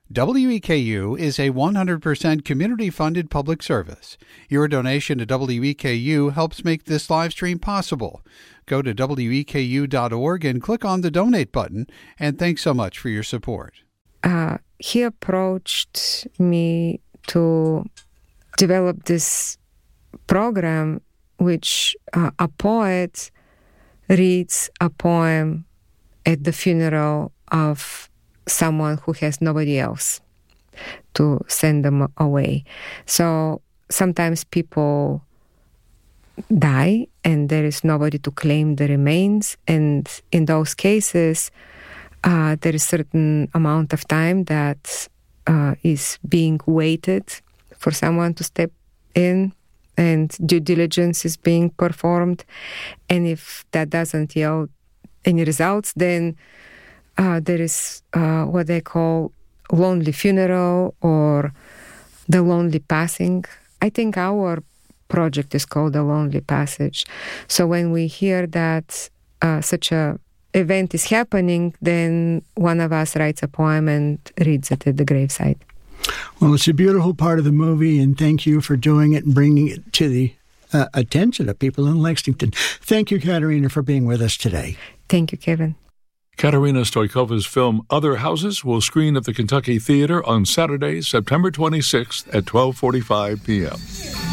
WEKU is a 100% community-funded public service. Your donation to WEKU helps make this live stream possible. Go to weku.org and click on the donate button, and thanks so much for your support. He approached me to develop this program which a poet reads a poem at the funeral of someone who has nobody else to send them away. So sometimes people die and there is nobody to claim the remains, and in those cases there is certain amount of time that is being waited for someone to step in, and due diligence is being performed, and if that doesn't yield any results, then there is what they call lonely funeral or the lonely passing. I think our project is called the Lonely Passage. So when we hear that such a event is happening, then one of us writes a poem and reads it at the gravesite. Well, it's a beautiful part of the movie, and thank you for doing it and bringing it to the attention of people in Lexington. Thank you, Katerina, for being with us today. Thank you, Kevin. Katerina Stoykova's film Other Houses will screen at the Kentucky Theater on Saturday, September 26th at 12:45 p.m.